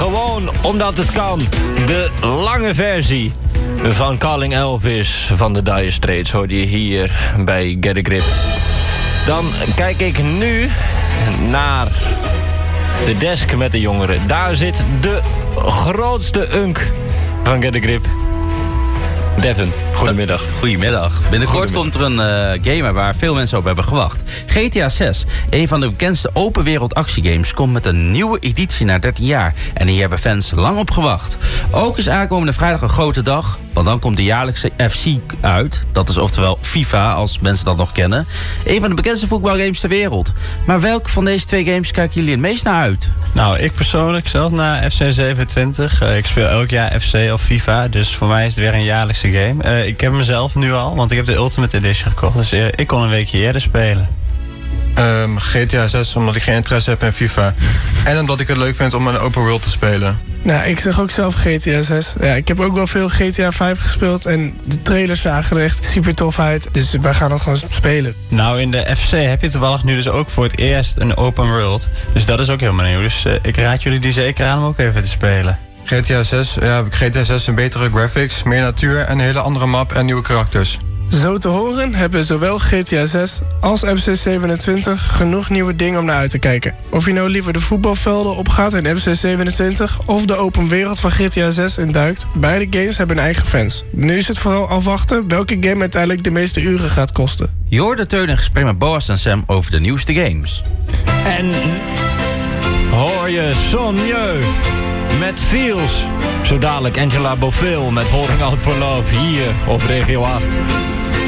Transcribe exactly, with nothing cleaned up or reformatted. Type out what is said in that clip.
Gewoon omdat het kan. De lange versie van Calling Elvis van de Dire Straits hoorde je hier bij Get a Grip. Dan kijk ik nu naar de desk met de jongeren. Daar zit de grootste unk van Get a Grip. Devin, goedemiddag. Goedemiddag. Binnenkort komt er een uh, gamer waar veel mensen op hebben gewacht. G T A zes, een van de bekendste open wereld actiegames, komt met een nieuwe editie na dertien jaar. En hier hebben fans lang op gewacht. Ook is aankomende vrijdag een grote dag, want dan komt de jaarlijkse F C uit. Dat is oftewel FIFA, als mensen dat nog kennen. Een van de bekendste voetbalgames ter wereld. Maar welke van deze twee games kijken jullie het meest naar uit? Nou, ik persoonlijk zelf naar F C zevenentwintig. Uh, ik speel elk jaar F C of FIFA, dus voor mij is het weer een jaarlijkse game. Uh, ik heb hem zelf nu al, want ik heb de Ultimate Edition gekocht. Dus uh, ik kon een weekje eerder spelen. Um, G T A zes, omdat ik geen interesse heb in FIFA. En omdat ik het leuk vind om een open world te spelen. Nou, ik zeg ook zelf G T A zes. Ja, ik heb ook wel veel G T A vijf gespeeld en de trailers zagen er echt super tof uit. Dus wij gaan dat gewoon spelen. Nou, in de F C heb je toevallig nu dus ook voor het eerst een open world. Dus dat is ook helemaal nieuw. Dus uh, ik raad jullie die zeker aan om ook even te spelen. G T A zes, ja, G T A zes een betere graphics, meer natuur en een hele andere map en nieuwe karakters. Zo te horen hebben zowel G T A zes als F C zevenentwintig genoeg nieuwe dingen om naar uit te kijken. Of je nou liever de voetbalvelden opgaat in F C zevenentwintig of de open wereld van G T A zes induikt, beide games hebben eigen fans. Nu is het vooral afwachten welke game uiteindelijk de meeste uren gaat kosten. Je hoorde Teun in gesprek met Boas en Sam over de nieuwste games. En hoor je Sonjeu met Feels. Zo dadelijk Angela Bofill met Holding Out for Love hier op Regio acht.